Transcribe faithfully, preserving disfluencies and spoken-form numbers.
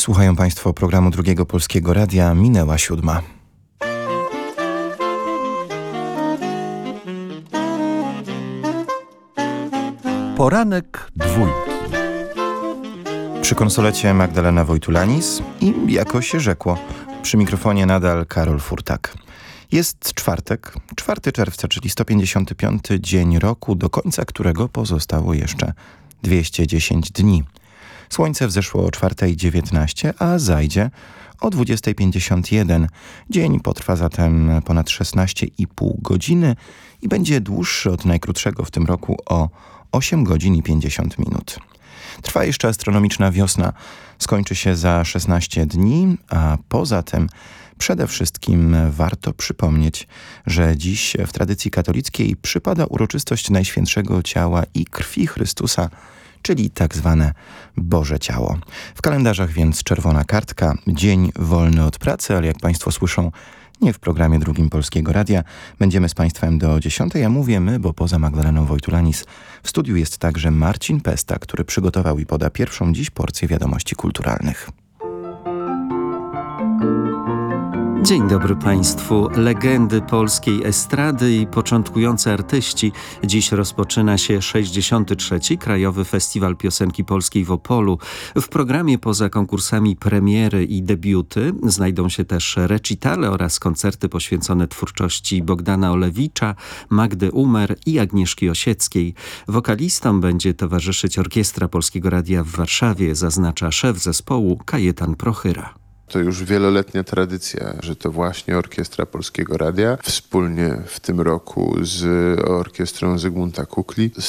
Słuchają Państwo programu Drugiego Polskiego Radia. Minęła siódma. Poranek dwójki. Przy konsolecie Magdalena Wojtulanis i jako się rzekło, przy mikrofonie nadal Karol Furtak. Jest czwartek, czwartego czerwca, czyli sto pięćdziesiąty piąty dzień roku, do końca którego pozostało jeszcze dwieście dziesięć dni. Słońce wzeszło o czwarta dziewiętnaście, a zajdzie o dwudziesta pięćdziesiąt jeden. Dzień potrwa zatem ponad szesnaście i pół godziny i będzie dłuższy od najkrótszego w tym roku o osiem godzin i pięćdziesiąt minut. Trwa jeszcze astronomiczna wiosna. Skończy się za szesnaście dni, a poza tym przede wszystkim warto przypomnieć, że dziś w tradycji katolickiej przypada uroczystość Najświętszego Ciała i Krwi Chrystusa, czyli tak zwane Boże Ciało. W kalendarzach więc czerwona kartka, dzień wolny od pracy, ale jak Państwo słyszą, nie w programie Drugim Polskiego Radia. Będziemy z Państwem do dziesiątej, a mówię my, bo poza Magdaleną Wojtulanis w studiu jest także Marcin Pesta, który przygotował i poda pierwszą dziś porcję wiadomości kulturalnych. Dzień dobry Państwu. Legendy polskiej estrady i początkujący artyści. Dziś rozpoczyna się sześćdziesiąty trzeci Krajowy Festiwal Piosenki Polskiej w Opolu. W programie poza konkursami premiery i debiuty znajdą się też recitale oraz koncerty poświęcone twórczości Bogdana Olewicza, Magdy Umer i Agnieszki Osieckiej. Wokalistom będzie towarzyszyć Orkiestra Polskiego Radia w Warszawie, zaznacza szef zespołu Kajetan Prochyra. To już wieloletnia tradycja, że to właśnie Orkiestra Polskiego Radia wspólnie w tym roku z Orkiestrą Zygmunta Kukli